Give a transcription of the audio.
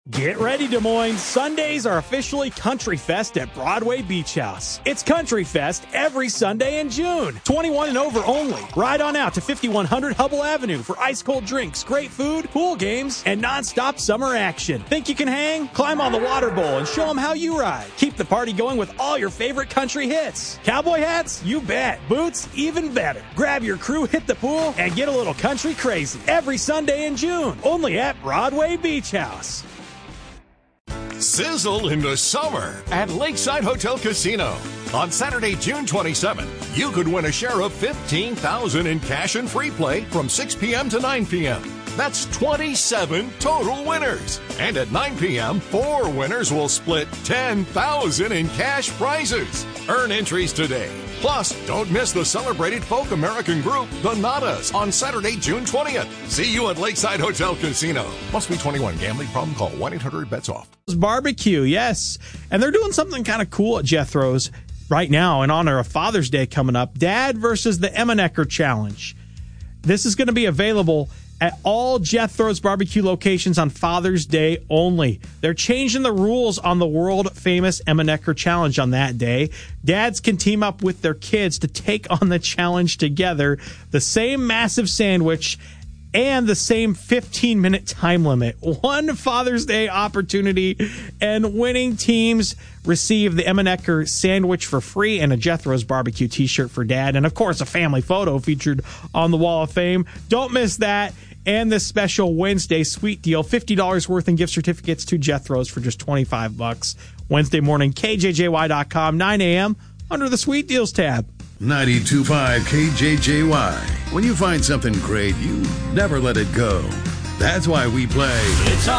Get ready, Des Moines. Sundays are officially Country Fest at Broadway Beach House. It's Country Fest every Sunday in June. 21 and over only. Ride on out to 5100 Hubble Avenue for ice-cold drinks, great food, pool games, and non-stop summer action. Think you can hang? Climb on the water bowl and show them how you ride. Keep the party going with all your favorite country hits. Cowboy hats? You bet. Boots? Even better. Grab your crew, hit the pool, and get a little country crazy. Every Sunday in June. Only at Broadway Beach House. Sizzle in the summer at Lakeside Hotel Casino. On Saturday, June 27th, you could win a share of $15,000 in cash and free play from 6 p.m. to 9 p.m. That's 27 total winners. And at 9 p.m., 4 winners will split $10,000 in cash prizes. Earn entries today. Plus, don't miss the celebrated folk American group, the Nadas, on Saturday, June 20th. See you at Lakeside Hotel Casino. Must be 21. Gambling problem? Call 1-800-BETS-OFF. Barbecue, yes. And they're doing something kind of cool at Jethro's right now in honor of Father's Day coming up. Dad versus the Emmenecker Challenge. This is going to be available at all Jethro's barbecue locations on Father's Day only. They're changing the rules on the world-famous Emmenecker Challenge on that day. Dads can team up with their kids to take on the challenge together. The same massive sandwich and the same 15-minute time limit. One Father's Day opportunity, and winning teams receive the Emmenecker sandwich for free and a Jethro's barbecue t-shirt for Dad. And, of course, a family photo featured on the Wall of Fame. Don't miss that. And this special Wednesday sweet deal, $50 worth in gift certificates to Jethro's for just $25. Wednesday morning, KJJY.com, 9 a.m., under the Sweet Deals tab. 92.5 KJJY. When you find something great, you never let it go. That's why we play. It's